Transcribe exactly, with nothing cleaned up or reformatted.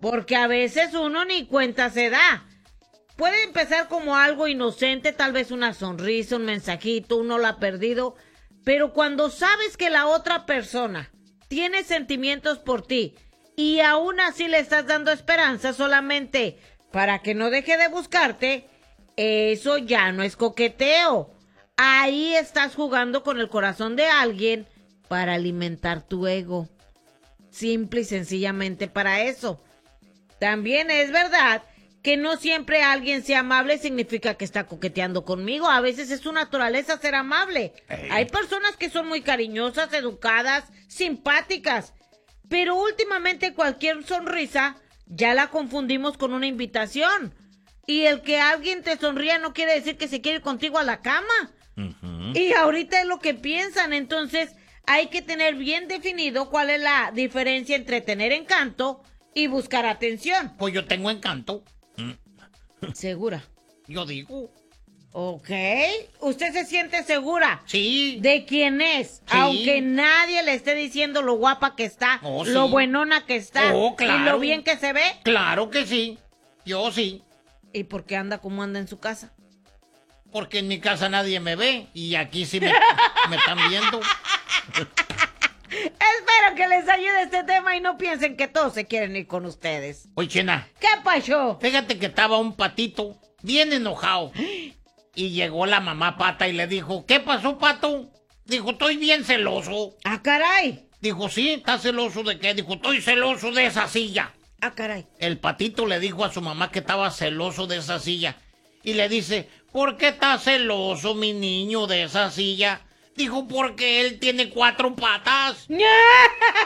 Porque a veces uno ni cuenta se da. Puede empezar como algo inocente, tal vez una sonrisa, un mensajito, uno lo ha perdido. Pero cuando sabes que la otra persona tiene sentimientos por ti y aún así le estás dando esperanza solamente para que no deje de buscarte, eso ya no es coqueteo. Ahí estás jugando con el corazón de alguien para alimentar tu ego. Simple y sencillamente para eso. También es verdad que no siempre alguien sea amable significa que está coqueteando conmigo. A veces es su naturaleza ser amable. Ey. Hay personas que son muy cariñosas, educadas, simpáticas. Pero últimamente cualquier sonrisa ya la confundimos con una invitación. Y el que alguien te sonría no quiere decir que se quiere ir contigo a la cama. Uh-huh. Y ahorita es lo que piensan. Entonces hay que tener bien definido cuál es la diferencia entre tener encanto y buscar atención. Pues yo tengo encanto. ¿Segura? Yo digo. Ok. ¿Usted se siente segura? Sí. ¿De quién es? Sí. Aunque nadie le esté diciendo lo guapa que está, oh, lo sí. buenona que está, oh, claro. y lo bien que se ve. Claro que sí. Yo sí. ¿Y por qué anda como anda en su casa? Porque en mi casa nadie me ve y aquí sí me, me están viendo. Espero que les ayude este tema y no piensen que todos se quieren ir con ustedes. Oye, Chena. ¿Qué pasó? Fíjate que estaba un patito bien enojado. Y llegó la mamá pata y le dijo, ¿qué pasó, pato? Dijo, estoy bien celoso. ¡Ah, caray! Dijo, ¿sí? ¿Estás celoso de qué? Dijo, estoy celoso de esa silla. ¡Ah, caray! El patito le dijo a su mamá que estaba celoso de esa silla. Y le dice, ¿por qué estás celoso, mi niño, de esa silla? Dijo, porque él tiene cuatro patas.